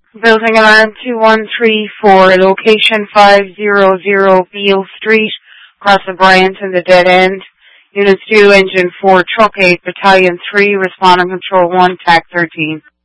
Building alarm 2134, location 500 Beale Street, Cross O'Brien to the dead end. Units 2, Engine 4, Truck 8, Battalion 3, Responding Control 1, TAC 13.